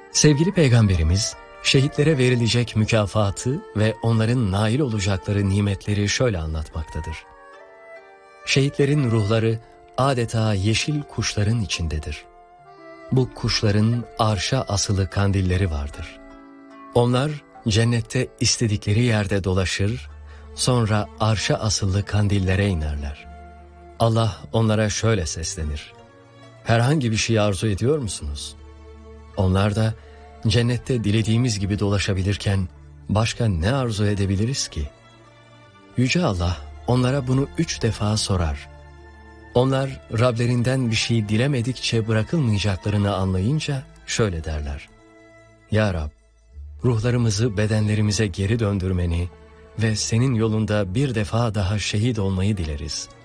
Sevgili Peygamberimiz, şehitlere verilecek mükafatı ve onların nail olacakları nimetleri şöyle anlatmaktadır. Şehitlerin ruhları adeta yeşil kuşların içindedir. Bu kuşların arşa asılı kandilleri vardır. Onlar cennette istedikleri yerde dolaşır, sonra arşa asılı kandillere inerler. Allah onlara şöyle seslenir: herhangi bir şey arzu ediyor musunuz? Onlar da cennette dilediğimiz gibi dolaşabilirken başka ne arzu edebiliriz ki? Yüce Allah onlara bunu 3 defa sorar. Onlar Rablerinden bir şey dilemedikçe bırakılmayacaklarını anlayınca şöyle derler: Ya Rab, ruhlarımızı bedenlerimize geri döndürmeni ve senin yolunda bir defa daha şehit olmayı dileriz.